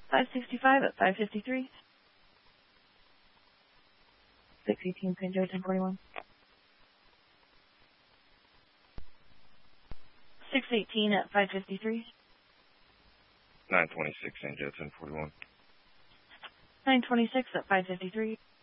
565 at 553. 618 St. Joe 1041. 618 at 553. 926 St. Joe 1041. 926 at 553.